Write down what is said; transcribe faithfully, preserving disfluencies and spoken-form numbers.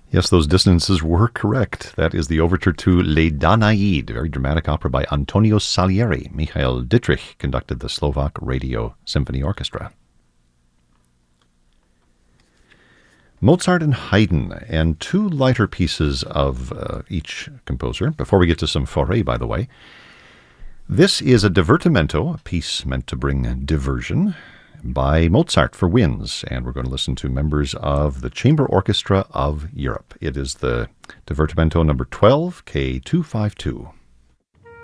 Yes, those dissonances were correct. That is the overture to Les Danaïdes, a very dramatic opera by Antonio Salieri. Michael Dietrich conducted the Slovak Radio Symphony Orchestra. Mozart and Haydn, and two lighter pieces of uh, each composer. Before we get to some Fauré, by the way, this is a divertimento, a piece meant to bring diversion, by Mozart for winds, and we're going to listen to members of the Chamber Orchestra of Europe. It is the divertimento number twelve, K two fifty-two.